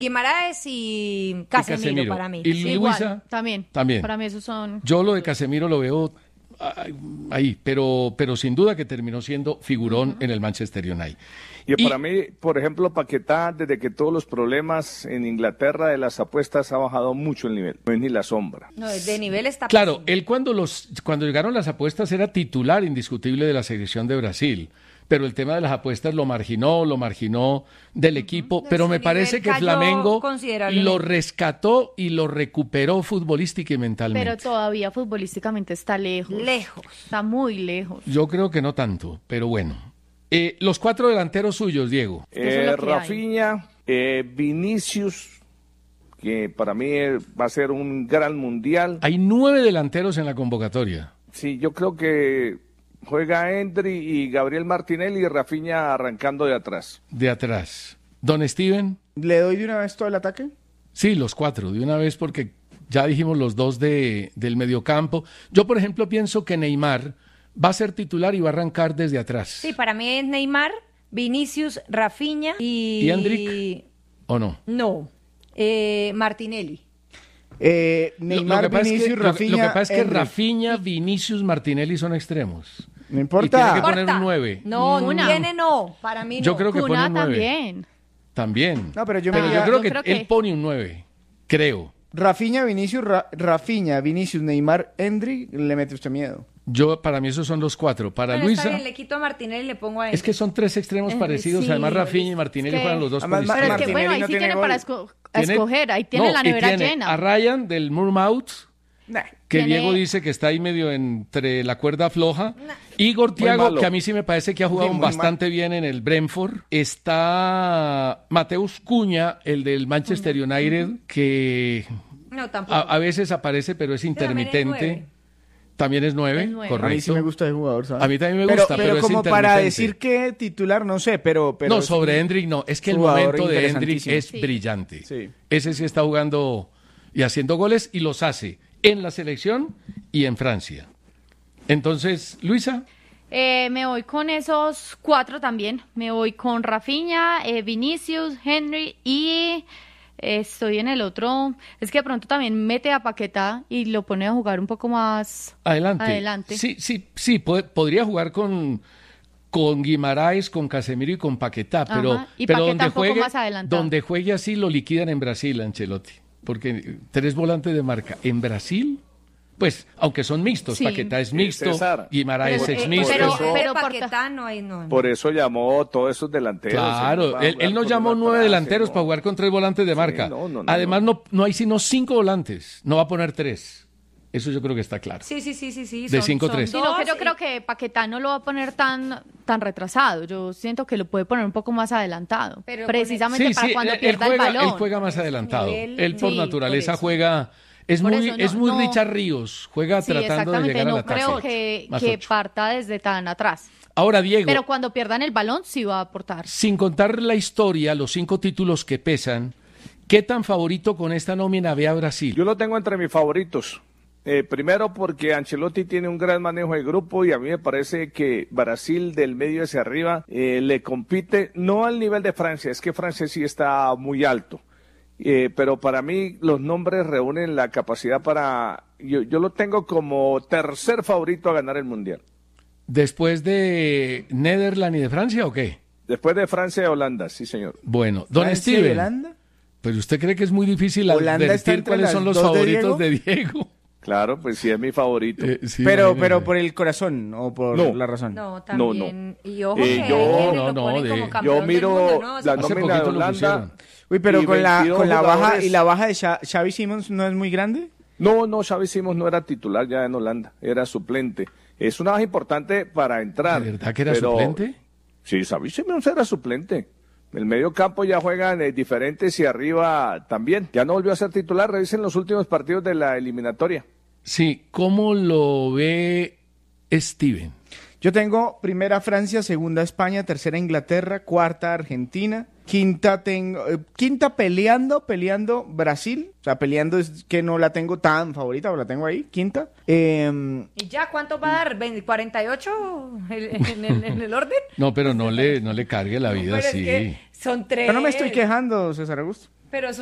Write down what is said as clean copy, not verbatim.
Guimaraes y Casemiro para mí. ¿Y Sí, Luisa? También. También. Para mí esos son... Yo lo de Casemiro lo veo ahí, pero sin duda que terminó siendo figurón en el Manchester United. Y para mí, por ejemplo, Paquetá, desde que todos los problemas en Inglaterra de las apuestas ha bajado mucho el nivel, no es ni la sombra. No, de nivel está Claro, pésimo. él cuando llegaron las apuestas era titular indiscutible de la selección de Brasil, pero el tema de las apuestas lo marginó del equipo, pero me Su parece nivel que cayó Flamengo considerablemente. lo rescató y lo recuperó futbolística y mentalmente. Pero todavía futbolísticamente está lejos. Lejos. Está muy lejos. Yo creo que no tanto, pero bueno. Los 4 delanteros suyos, Diego. Eso es lo que Rafinha, Vinicius, que para mí va a ser un gran mundial. Hay 9 delanteros en la convocatoria. Sí, yo creo que juega Endri y Gabriel Martinelli y Rafinha arrancando de atrás. De atrás. Don Steven. ¿Le doy de una vez todo el ataque? Sí, los 4, de una vez, porque ya dijimos los 2 del mediocampo. Yo, por ejemplo, pienso que Neymar va a ser titular y va a arrancar desde atrás. Sí, para mí es Neymar, Vinicius, Rafinha ¿Y Endrick? ¿O no? No, Martinelli. Neymar, Vinicius, Rafinha. Lo que pasa es que Endrick. Rafinha, Vinicius, Martinelli son extremos. No Y importa. tiene que poner un 9. No, Una. tiene no, para mí no. Yo creo que pone Cuna un 9. también. También. No, pero yo Pero me yo iría- creo yo que creo él que- pone un 9. Creo. Rafinha, Vinicius, Neymar, Endrick, le mete usted miedo. Para mí esos son los 4. Para Bueno, Luisa, está bien, le quito a Martinelli y le pongo a él. es que son 3 extremos parecidos. sí, Además, Rafinha y Martinelli es que- juegan los dos por Además, Pero es izquierda. que bueno, ahí Martinelli sí no tiene tiene para gol. Tiene- escoger. Ahí tiene No, la y nevera tiene llena. a Ryan del Moormouth, Nah. que Tiene- Diego dice que está ahí medio entre la cuerda floja. Igor Muy Thiago, malo. que a mí sí me parece que ha jugado Sí, muy bastante bien en el Brentford. Está Mateus Cunha, el del Manchester United, que No, tampoco. a veces aparece, pero es también es intermitente. 9. También es 9, Es 9. correcto. A mí sí me gusta el jugador, ¿sabes? A mí también me gusta, pero es como para intermitente. decir que titular, no sé, pero No, es sobre un Endrick no. Es que el jugador momento de Endrick interesantísimo. es Sí. brillante. Sí. Ese sí está jugando y haciendo goles y los hace en la selección y en Francia. Entonces, Luisa, Me voy con esos 4 también. Me voy con Rafinha, Vinicius, Henry y estoy en el otro. Es que de pronto también mete a Paquetá y lo pone a jugar un poco más adelante. Sí, podría jugar con Guimaraes, con Casemiro y con Paquetá, pero, Ajá, y pero Paquetá un poco más adelantado. donde juegue así lo liquidan en Brasil, Ancelotti. Porque 3 volantes de marca en Brasil, pues, aunque son mixtos, Sí. Paquetá es mixto, César, Guimaraes pero- es eh, mixto. pero- pero por- Paquetá no hay, no. Por eso llamó todos esos delanteros. Claro, él nos llamó 9 delanteros para jugar con 3 volantes de marca. no, Además, no hay sino 5 volantes, no va a poner 3. Eso yo creo que está claro. Sí. De 5-3. Sí, no, que yo creo que Paquetá no lo va a poner tan retrasado. Yo siento que lo puede poner un poco más adelantado. Pero precisamente para cuando pierda el balón. Él juega más adelantado. nivel, Él por sí, naturaleza por eso. juega. Es Por muy, eso es no- muy no- Richard Ríos. Juega Sí, tratando de exactamente. llegar al No ataque. creo que Más 8. parta desde tan atrás. Ahora, Diego, Pero cuando pierdan el balón sí va a aportar. sin contar la historia, los 5 títulos que pesan, ¿qué tan favorito con esta nómina ve a Brasil? Yo lo tengo entre mis favoritos. Primero porque Ancelotti tiene un gran manejo de grupo y a mí me parece que Brasil del medio hacia arriba le compite, no al nivel de Francia, es que Francia sí está muy alto. Pero para mí los nombres reúnen la capacidad para... Yo lo tengo como tercer favorito a ganar el Mundial. ¿Después de Netherlands y de Francia o qué? Después de Francia y Holanda, sí señor. Bueno, don Francia y Steven, Holanda. ¿pero usted cree que es muy difícil ¿Holanda está advertir entre cuáles las son los dos de favoritos de Diego? Claro, pues sí es mi favorito. Sí, Pero imagínese. por el corazón o por No. la razón. No, también. Y ojo Eh, que yo- hay quienes no, lo no, ponen de- como yo campeón Yo del miro mundo, ¿no? la Hace nómina de poquito lo Holanda. pusieron. Uy, pero Y con la 22 baja jugadores. y la baja de Xavi Simons no es muy grande. No, Xavi Simons no era titular ya en Holanda, era suplente. Es una baja importante para entrar. ¿De verdad que era pero- suplente? Sí, Xavi Simons era suplente. El medio campo ya juegan diferentes y arriba también. Ya no volvió a ser titular, revisen los últimos partidos de la eliminatoria. Sí, ¿cómo lo ve Steven? Yo tengo primera Francia, segunda España, tercera Inglaterra, cuarta Argentina, quinta peleando Brasil, o sea, peleando es que no la tengo tan favorita, pero la tengo ahí, quinta. ¿Y ya cuánto va a dar? ¿48 en el orden? No, pero no le cargue la vida Pero es así. que son 3. Pero no me estoy quejando, César Augusto. Pero